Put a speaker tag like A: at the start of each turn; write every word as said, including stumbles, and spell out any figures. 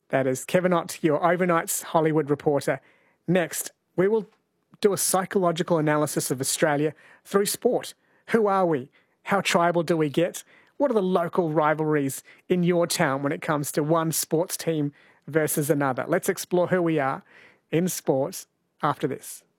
A: That is Kevin Ott, your overnight's Hollywood reporter. Next, we will do a psychological analysis of Australia through sport. Who are we? How tribal do we get? What are the local rivalries in your town when it comes to one sports team versus another? Let's explore who we are in sports after this.